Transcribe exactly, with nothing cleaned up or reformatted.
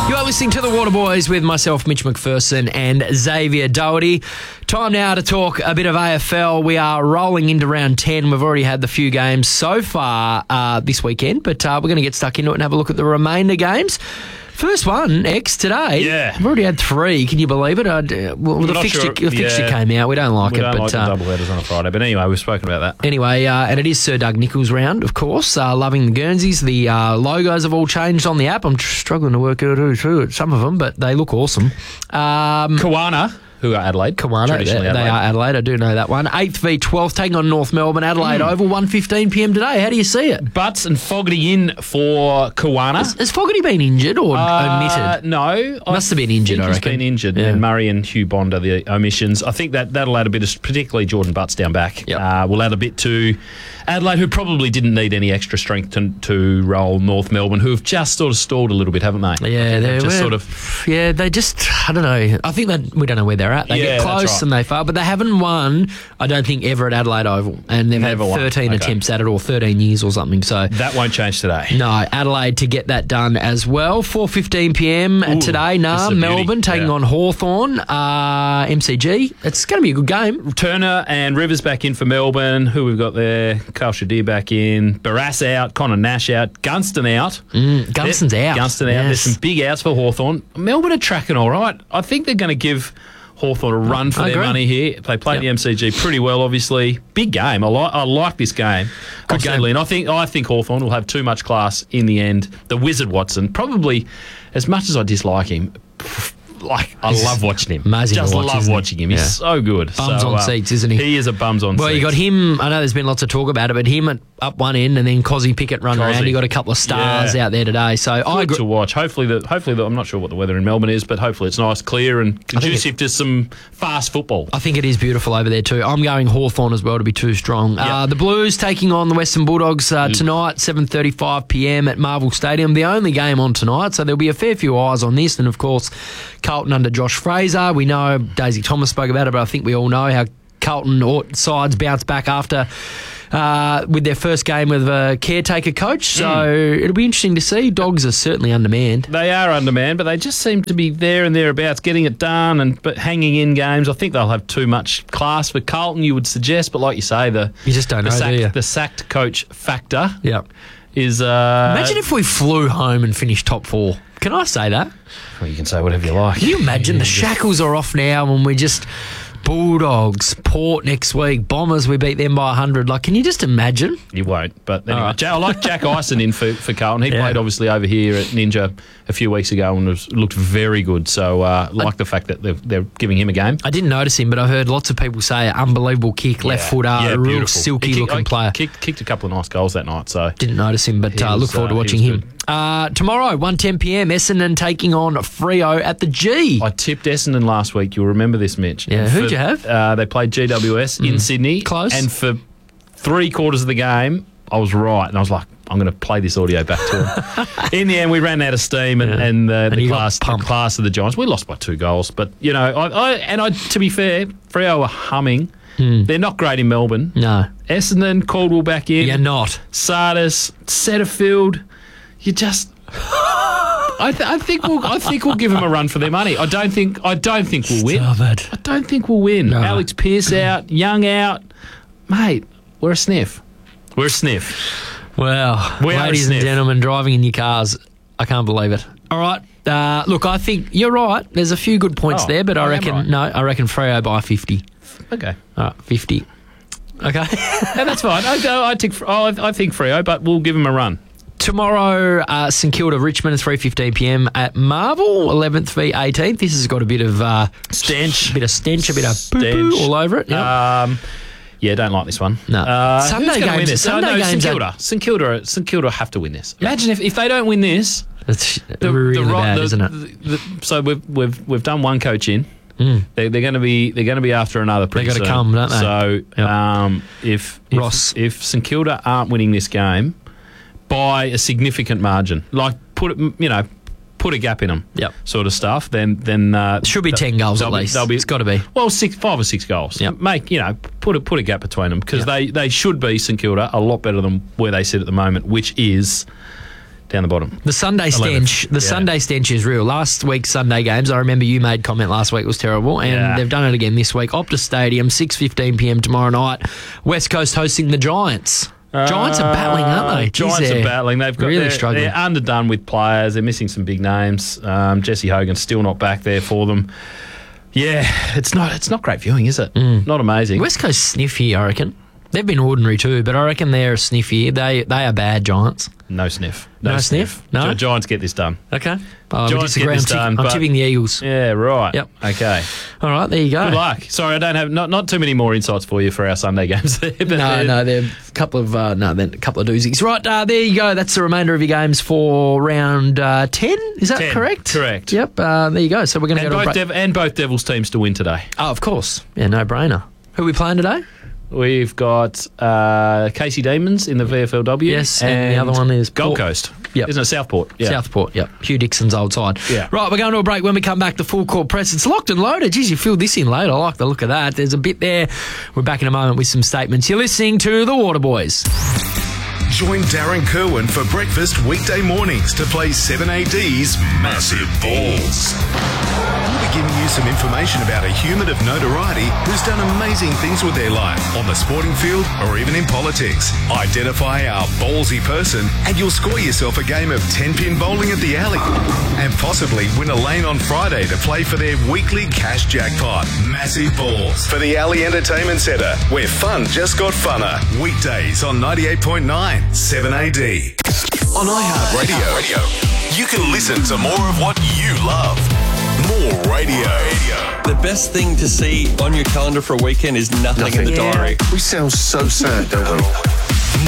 You are listening to The Waterboys with myself, Mitch McPherson, and Xavier Doherty. Time now to talk a bit of A F L. We are rolling into round ten. We've already had the few games so far uh, this weekend, but uh, we're going to get stuck into it and have a look at the remainder games. First one, X, today. Yeah. We've already had three. Can you believe it? I'd, uh, well, the fixture, sure. the fixture yeah. came out. We don't like we it. don't but, like uh, the double headers on a Friday. But anyway, we've spoken about that. Anyway, uh, and it is Sir Doug Nicholls' round, of course. Uh, loving the Guernseys. The uh, logos have all changed on the app. I'm struggling to work out who's who at some of them, but they look awesome. Um, Kawana, who are Adelaide. Kawana, they, traditionally Adelaide. they are Adelaide. I do know that one. eighth v twelfth, taking on North Melbourne. Adelaide mm. Oval, one fifteen p m today. How do you see it? Butts and Fogarty in for Kawana. Has, has Fogarty been injured or uh, omitted? No. Must have been injured, I He's reckon. been injured. Yeah. And Murray and Hugh Bond are the omissions. I think that, that'll add a bit of, particularly Jordan Butts down back, yep. uh, will add a bit to Adelaide, who probably didn't need any extra strength to, to roll North Melbourne, who have just sort of stalled a little bit, haven't they? Yeah, they're just well, sort of. Yeah, they just, I don't know. I think that we don't know where they're at. They Yeah, get close that's right. and they fail, but they haven't won, I don't think, ever at Adelaide Oval. And they've Never had won. thirteen Okay. attempts at it, or thirteen years or something. So That won't change today. no, Adelaide to get that done as well. four fifteen p m Ooh, today. this Nah, is a beauty. Melbourne taking Yeah. on Hawthorn. Uh, M C G. It's going to be a good game. Turner and Rivers back in for Melbourne. Who we've got there? Carl Shadir back in. Barras out. Connor Nash out. Gunston out. Mm, Gunston's Yeah, out. Gunston out. Yes. There's some big outs for Hawthorn. Melbourne are tracking all right. I think they're going to give Hawthorn a run for I their agree. money here. They played Yep. the M C G pretty well, obviously. Big game. I like. I like this game. Good game. Constantly. And I think. I think Hawthorn will have too much class in the end. The Wizard Watson, probably, as much as I dislike him. Like, I love watching him. Amazing to Just watch, love isn't he? watching him. He's Yeah. so good. Bums So, on uh, seats, isn't he? He is a bums on Well, seats. you got him. I know there's been lots of talk about it, but him at, up one end, and then Cozzy Pickett running Cozzy. around. You got a couple of stars Yeah. out there today. So I Good agree. to watch. Hopefully, the hopefully the, I'm not sure what the weather in Melbourne is, but hopefully it's nice, clear, and conducive to some fast football. I think it is beautiful over there too. I'm going Hawthorn as well to be too strong. Yep. Uh, the Blues taking on the Western Bulldogs uh, tonight, seven thirty-five p m at Marvel Stadium. The only game on tonight, so there'll be a fair few eyes on this. And of course, Carlton under Josh Fraser. We know Daisy Thomas spoke about it, but I think we all know how Carlton or sides bounce back after uh, with their first game with a caretaker coach. So mm. it'll be interesting to see. Dogs are certainly undermanned. They are undermanned, but they just seem to be there and thereabouts, getting it done and but hanging in games. I think they'll have too much class for Carlton, you would suggest, but like you say, the You just don't the know, sacked, do you? the sacked coach factor Yep. is. Uh, Imagine if we flew home and finished top four. Can I say that? well, you can say whatever you like. Can you imagine the shackles are off now and we just Bulldogs, Port next week, Bombers, we beat them by one hundred. Like, can you just imagine? You won't. But anyway, right. Ja- I like Jack Ison in for, for Carlton. He Yeah. played obviously over here at Ninja a few weeks ago and was, looked very good. So uh, like I, the fact that they're, they're giving him a game. I didn't notice him, but I heard lots of people say unbelievable kick, left Yeah. footer, Yeah, a real beautiful. silky He kicked- looking I player. Kicked, kicked a couple of nice goals that night. So Didn't notice him, but He uh, was, look forward to uh, he watching was him. Uh, tomorrow, one ten p m, Essendon taking on Freo at the G. I tipped Essendon last week. You'll remember this, Mitch. Yeah, And who'd for- you have? Uh, they played G W S in Sydney. Close. And for three quarters of the game, I was right. And I was like, I'm going to play this audio back to them. In the end, we ran out of steam and, Yeah. and, uh, And the, you got class, the pumped. class of the Giants. We lost by two goals. But, you know, I, I and I, to be fair, Freo are humming. They're not great in Melbourne. No, Essendon, Caldwell back in. you're not. Sardis, Setterfield. You just... I, th- I think we'll. I think we'll give them a run for their money. I don't think. I don't think we'll win. Stop it. I don't think we'll win. No. Alex Pearce out, Young out, mate. We're a sniff. We're a sniff. Well, We are a ladies and sniff. gentlemen, driving in your cars, I can't believe it. All right. Uh, look, I think you're right. There's a few good points Oh, there, but I, I am reckon right. no, I reckon Freo by fifty. Okay, All right, fifty. Okay. no, that's fine. I, I, I, think, oh, I, I think Freo, but we'll give them a run. Tomorrow, uh, St Kilda Richmond, three fifteen p m at Marvel, eleventh v eighteenth. This has got a bit of uh, Stench. a bit of stench, a bit of poo Stench. all over it. Yep. Um, yeah, don't like this one. No. Uh, Sunday who's gonna games- Win this? Sunday oh, no, games St are- Kilda. St Kilda. St Kilda have to win this. Imagine if, if they don't win this. It's The, really the, bad, the, isn't it? The, the, so we've we've we've done one coach in. Mm. They, they're going to be they're going to be after another. Pretty gotta soon. come, don't they? So Yep. um, if if, Ross. if St Kilda aren't winning this game by a significant margin, like put it, you know, put a gap in them, Yep. sort of stuff, then then uh, Should be ten goals at they'll be- least. they'll be- It's got to be. well, six, five or six goals. Yep. Make you know, put a put a gap between them because Yep. they, they should be St Kilda a lot better than where they sit at the moment, which is down the bottom. The Sunday stench, the Yeah. Sunday stench is real. Last week's Sunday games, I remember you made comment last week was terrible, and Yeah. they've done it again this week. Optus Stadium, six fifteen p m tomorrow night. West Coast hosting the Giants. Giants are battling, aren't they? Jeez, Giants they're are battling. They've got really they're, struggling. They're underdone with players. They're missing some big names. Um, Jesse Hogan's still not back there for them. Yeah, it's not it's not great viewing, is it? Mm. Not amazing. West Coast sniffy, I reckon. They've been ordinary too, but I reckon they're sniffy. They they are bad Giants. No sniff. No sniff? No? Gi- Giants get this done. Okay. Oh, we Giants disagree. get I'm, this tipping, done, I'm but- tipping the Eagles. Yeah, right. Yep. Okay. All right, there you go. Good luck. Sorry, I don't have not, not too many more insights for you for our Sunday games there. But No, no, they're a couple of uh, no, then a couple of doozies. Right, uh, there you go. That's the remainder of your games for round uh, ten. Is that ten. correct? Correct. Yep. Uh, there you go. So we're going to And go to a both, break. Dev- and both Devils teams to win today. Oh, of course. Yeah, no brainer. Who are we playing today? We've got uh, Casey Demons in the V F L W. Yes, and the other one is Gold Port. Coast. Yep. Isn't it Southport? Yeah. Southport, yep. Hugh Dixon's old side. Yeah. Right, we're going to a break. When we come back, the full court press. It's locked and loaded. Geez, you filled this in late. I like the look of that. There's a bit there. We're back in a moment with some statements. You're listening to The Waterboys. Join Darren Kerwin for breakfast weekday mornings to play seven A D's Massive Balls. We'll be giving you some information about a human of notoriety who's done amazing things with their life on the sporting field or even in politics. Identify our ballsy person and you'll score yourself a game of ten-pin bowling at the alley and possibly win a lane on Friday to play for their weekly cash jackpot. Massive Balls for the Alley Entertainment Centre, where fun just got funner. Weekdays on ninety-eight point nine seven A D. On iHeartRadio, you can listen to more of what you love. More radio. The best thing to see on your calendar for a weekend is nothing, Nothing. in the diary. We sound so sad, don't we?